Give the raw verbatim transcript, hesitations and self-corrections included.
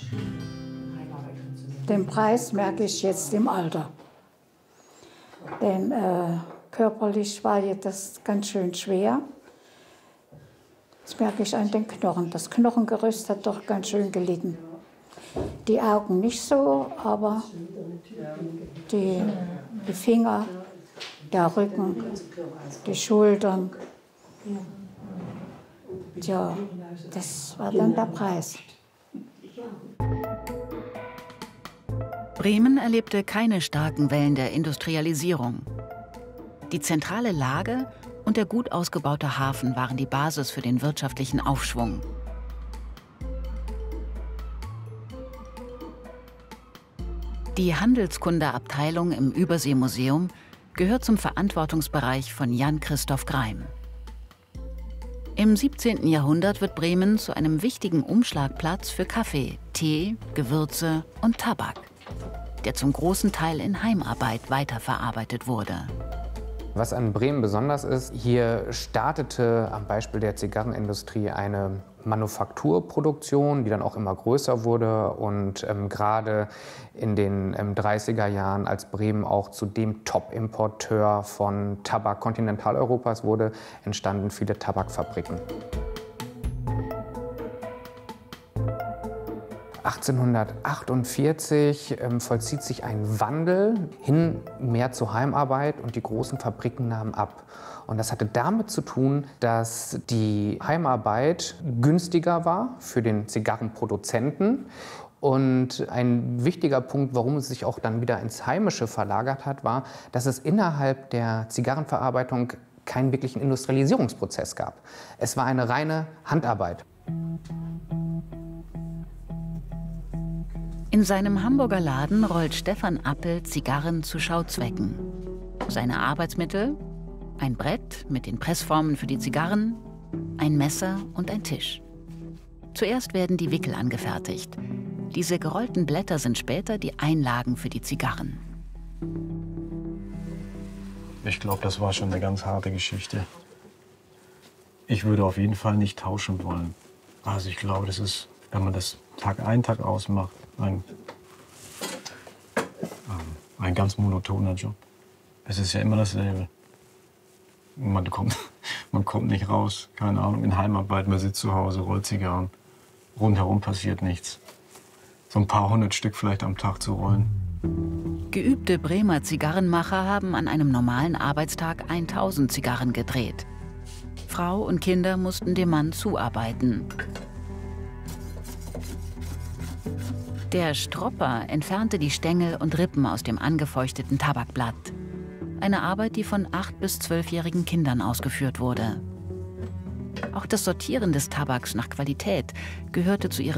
Den Preis merke ich jetzt im Alter. Denn äh, körperlich war jetzt das ganz schön schwer. Das merke ich an den Knochen. Das Knochengerüst hat doch ganz schön gelitten. Die Augen nicht so, aber die, die Finger, der Rücken, die Schultern. Tja, das war dann der Preis. Bremen erlebte keine starken Wellen der Industrialisierung. Die zentrale Lage und der gut ausgebaute Hafen waren die Basis für den wirtschaftlichen Aufschwung. Die Handelskundeabteilung im Überseemuseum gehört zum Verantwortungsbereich von Jan Christoph Greim. Im siebzehnten Jahrhundert wird Bremen zu einem wichtigen Umschlagplatz für Kaffee, Tee, Gewürze und Tabak, der zum großen Teil in Heimarbeit weiterverarbeitet wurde. Was an Bremen besonders ist, hier startete am Beispiel der Zigarrenindustrie eine Manufakturproduktion, die dann auch immer größer wurde. Und ähm, gerade in den ähm, dreißiger Jahren, als Bremen auch zu dem Top-Importeur von Tabak Kontinentaleuropas wurde, entstanden viele Tabakfabriken. achtzehnhundertachtundvierzig ähm, vollzieht sich ein Wandel hin mehr zur Heimarbeit und die großen Fabriken nahmen ab. Und das hatte damit zu tun, dass die Heimarbeit günstiger war für den Zigarrenproduzenten. Und ein wichtiger Punkt, warum es sich auch dann wieder ins Heimische verlagert hat, war, dass es innerhalb der Zigarrenverarbeitung keinen wirklichen Industrialisierungsprozess gab. Es war eine reine Handarbeit. In seinem Hamburger Laden rollt Stefan Appel Zigarren zu Schauzwecken. Seine Arbeitsmittel? Ein Brett mit den Pressformen für die Zigarren, ein Messer und ein Tisch. Zuerst werden die Wickel angefertigt. Diese gerollten Blätter sind später die Einlagen für die Zigarren. Ich glaube, das war schon eine ganz harte Geschichte. Ich würde auf jeden Fall nicht tauschen wollen. Also ich glaube, das ist, wenn man das Tag ein, Tag aus macht, ein, ein ganz monotoner Job. Es ist ja immer dasselbe. Man kommt, man kommt nicht raus, keine Ahnung, in Heimarbeit, man sitzt zu Hause, rollt Zigarren. Rundherum passiert nichts. So ein paar hundert Stück vielleicht am Tag zu rollen. Geübte Bremer Zigarrenmacher haben an einem normalen Arbeitstag tausend Zigarren gedreht. Frau und Kinder mussten dem Mann zuarbeiten. Der Stropper entfernte die Stängel und Rippen aus dem angefeuchteten Tabakblatt. Eine Arbeit, die von acht- bis zwölfjährigen Kindern ausgeführt wurde. Auch das Sortieren des Tabaks nach Qualität gehörte zu ihren